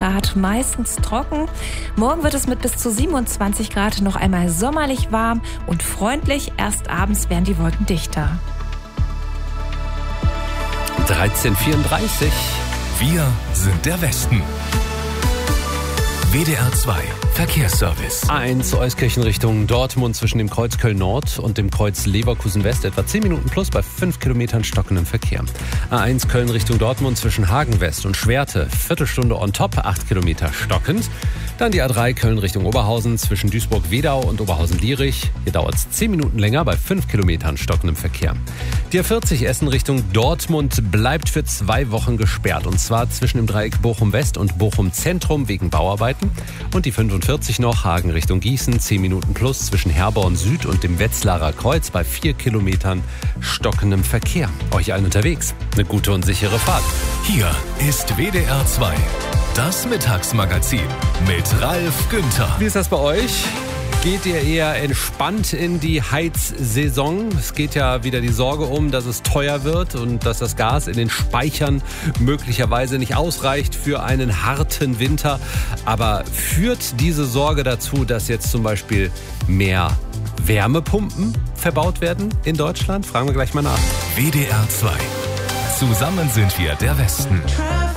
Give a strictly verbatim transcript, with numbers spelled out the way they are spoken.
Grad, meistens trocken. Morgen wird es mit bis zu siebenundzwanzig Grad noch einmal sommerlich warm und freundlich. Erst abends werden die Wolken dichter. dreizehn Uhr vierunddreißig. Wir sind der Westen. W D R zwei Verkehrsservice. A eins Euskirchen Richtung Dortmund zwischen dem Kreuz Köln-Nord und dem Kreuz Leverkusen-West etwa zehn Minuten plus bei fünf Kilometern stockendem Verkehr. A eins Köln Richtung Dortmund zwischen Hagen-West und Schwerte, Viertelstunde on top, acht Kilometer stockend. Dann die A drei Köln Richtung Oberhausen zwischen Duisburg-Wedau und Oberhausen-Lierich. Hier dauert es zehn Minuten länger bei fünf Kilometern stockendem Verkehr. Die A vierzig Essen Richtung Dortmund bleibt für zwei Wochen gesperrt. Und zwar zwischen dem Dreieck Bochum-West und Bochum-Zentrum wegen Bauarbeiten. Und die fünfundvierzig noch Hagen Richtung Gießen, zehn Minuten plus zwischen Herborn Süd und dem Wetzlarer Kreuz bei vier Kilometern stockendem Verkehr. Euch allen unterwegs eine gute und sichere Fahrt. Hier ist W D R zwei, das Mittagsmagazin mit Ralf Günther. Wie ist das bei euch? Geht ihr eher entspannt in die Heizsaison? Es geht ja wieder die Sorge um, dass es teuer wird und dass das Gas in den Speichern möglicherweise nicht ausreicht für einen harten Winter. Aber führt diese Sorge dazu, dass jetzt zum Beispiel mehr Wärmepumpen verbaut werden in Deutschland? Fragen wir gleich mal nach. W D R zwei. Zusammen sind wir der Westen.